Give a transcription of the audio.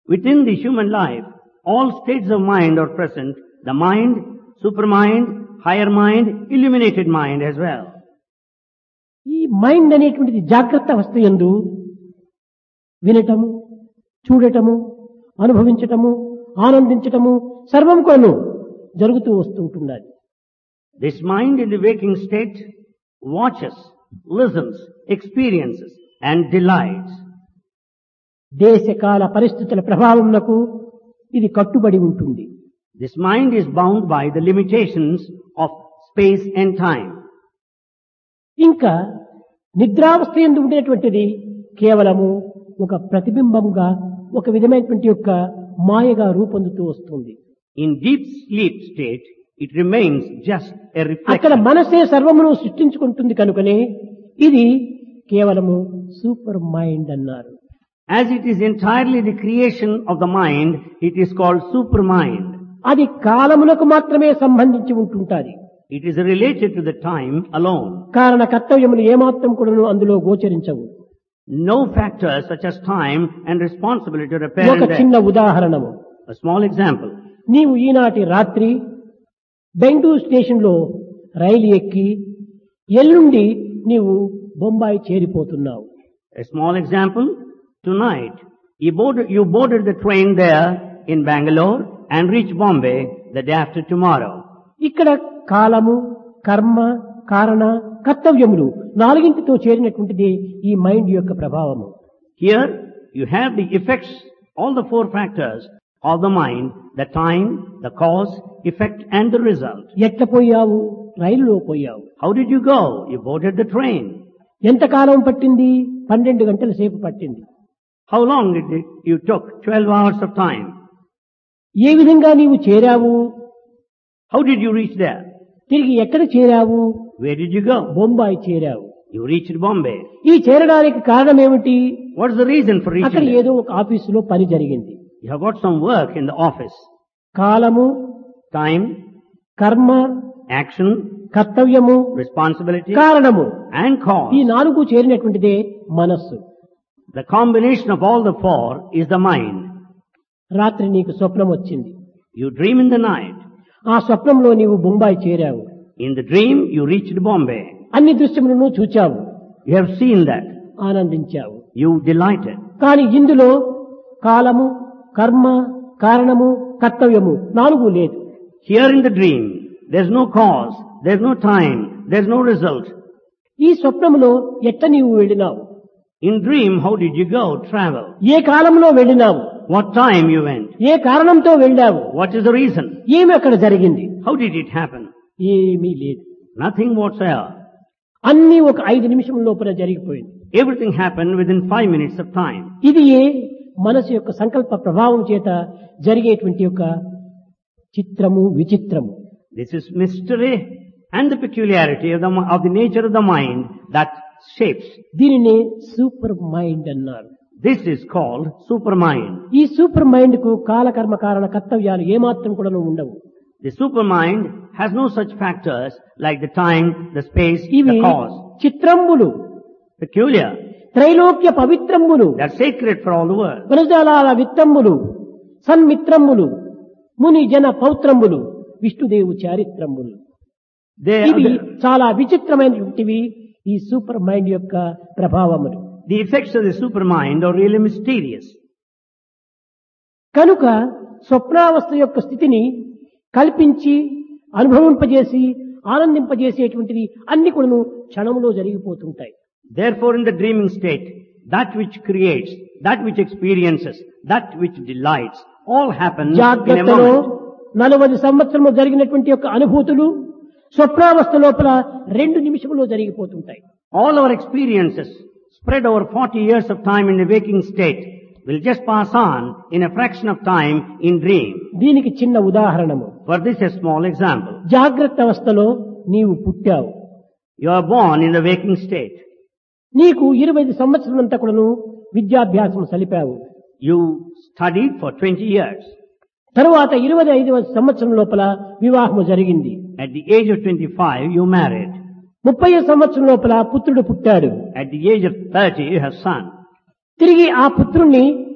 Within the human life, all states of mind are present. The mind, supermind, higher mind, illuminated mind as well. ఈ mind అనేటువంటిది జాగ్రత్త అవస్థ యందు వినటము, చూడటము, అనుభవించటము, ఆనందించటము సర్వం కొను జరుగుతూ వస్తూ ఉంటున్నది. This mind in the waking state watches, listens, experiences and delights. దేశకాల పరిస్థితుల ప్రభావమునకు ఇది కట్టుబడి ఉంటుంది. This mind is bound by the limitations of space and time. ఇంకా నిద్రావస్థ యందు ఉండేటువంటిది కేవలము ఒక ప్రతిబింబంగా ఒక విధమైనటువంటి యొక్క మాయగా రూపొందుతూ వస్తుంది. In deep sleep state, it remains just a అక్కడ reflection. మనసే సర్వమును సృష్టించుకుంటుంది కనుకనే ఇది కేవలము సూపర్ మైండ్ అన్నారు. As it is entirely the creation of the mind, it is called supermind. అది కాలమునకు మాత్రమే సంబంధించి ఉంటుంటాది. It is related to the time alone. కారణ కర్తవ్యములు ఏమాత్రం కూడా అందులో గోచరించవు. No factors such as time and responsibility are ఒక apparent చిన్న there. ఉదాహరణము. A small example. నీవు ఈనాటి రాత్రి బెంగళూరు స్టేషన్ లో రైలు ఎక్కి ఎల్లుండి నీవు Bombay చేరిపోతున్నావు. A small example. Tonight, you boarded the train there in Bangalore and reached Bombay the day after tomorrow. ఇక్కడ కాలము, కర్మ, కారణ, కర్తవ్యములు నాలుగింటితో చేరినటువంటిది ఈ మైండ్ యొక్క ప్రభావము. Here, you have the effects, all the four factors of the mind, the time, the cause, effect and the result. ఎట్ల పోయావు? రైలులో పోయావు. How did you go? You boarded the train. ఎంత కాలం పట్టింది? 12 గంటల సేపు పట్టింది. How long did you took? 12 hours of time. ఏ విధంగా నీవు చేరావు? How did you reach there? తిరిగి ఎక్కడ చేరావు? Where did you go? Bombay చేరావు. You reached Bombay. ఈ చేరడానికి కారణం ఏమిటి? What's the reason for అక్కడ reaching there? ఏదో ఒక ఆఫీసులో పని జరిగింది. You have got some work in the office. కాలము, Time, కర్మ, action, కర్తవ్యము, responsibility కారణము and cause. ఈ 4 చేరినటువంటిదే మనస్సు. The combination of all the four is the mind. రాత్రి నీకు స్వప్నం వచ్చింది. You dream in the night. ఆ స్వప్నంలో నీవు Bombay చేరావు. In the dream, you reached Bombay. అన్ని దృశ్యములను చూచావు, You have seen that. ఆనందించావు. You delighted. కానీ ఇందులో కాలము, కర్మ, కారణము, కర్తవ్యము 4 లేదు. Here in the dream, there's no cause, there's no time, there's no result. ఈ స్వప్నములో ఎట్ట నీవు వెళ్ళినావు? In dream, how did you go? Travel. ఏ కాలంలో వెళ్ళినావు? What time you went? ఏ కారణంతో వెళ్ళావు? What is the reason? ఏమి అక్కడ జరిగింది? How did it happen? ఏమీ లేదు. Nothing whatsoever. అన్నీ ఒక 5 నిమిషముల లోపల జరిగిపోయింది. Everything happened within 5 minutes of time. ఇది మనసు యొక్క సంకల్ప ప్రభావం చేత జరిగేటువంటి యొక్క చిత్రము, విచిత్రము. This is mystery and the peculiarity of the nature of the mind that shapes. దీనినే సూపర్ మైండ్ అన్నారు. This is called supermind. ఈ సూపర్ మైండ్ కు కాలకర్మ కారణ కర్తవ్యాలు ఏమాత్రం కూడా ఉండవు. The supermind has no such factors like the time, the space, ఇవి the cause. చిత్రంబులు, Peculiar. Trailokya పవిత్రంబులు, They are sacred for all the world. గుణజాలాల విత్తంబులు, సన్మిత్రంబులు, ముని జన పౌత్రంబులు, విష్ణుదేవు చారిత్రంబులు. They are ఇవి the, చాలా విచిత్రమైనటువంటివి ఈ సూపర్ మైండ్ యొక్క ప్రభావములు. the effects of the supermind are really mysterious. కనుక స్వప్నావస్థ యొక్క స్థితిని కల్పించి అనుభవింపజేసి ఆనందింపజేసేటువంటిది అన్ని కూడాను క్షణములో జరిగిపోతుంటాయి. Therefore, in the dreaming state, that which creates, that which experiences, that which delights, all happens in a జాగ్రత్తలో moment. 40 సంవత్సరము జరిగినటువంటి యొక్క అనుభూతులు స్వప్నావస్థ లోపల 2 నిమిషములో జరిగిపోతుంటాయి. All our experiences spread over 40 years of time in the waking state will just pass on in a fraction of time in dream. దీనికి చిన్న ఉదాహరణము. For this a small example. జాగ్రత్త అవస్థలో నీవు పుట్టావు. You are born in the waking state. నీకు 25 సంవత్సరమంతా కూడాను విద్యాభ్యాసం సలిపావు. You studied for 20 years. తరువాత 25వ సంవత్సరం లోపల వివాహము జరిగింది. At the age of 25, you married. 30వ సంవత్సరం లోపల పుత్రుడు పుట్టాడు. At the age of 30, you have son. తిరిగి ఆ పుత్రుణ్ణి